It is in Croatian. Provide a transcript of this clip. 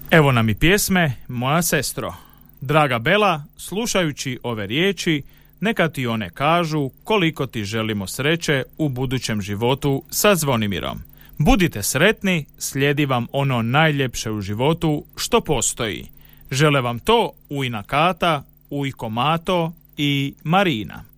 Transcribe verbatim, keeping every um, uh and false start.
Evo nam i pjesme, moja sestro. Draga Bela, slušajući ove riječi, neka ti one kažu koliko ti želimo sreće u budućem životu sa Zvonimirom. Budite sretni, slijedi vam ono najljepše u životu što postoji. Žele vam to Ujna Kata, Ujko Mato i Marina.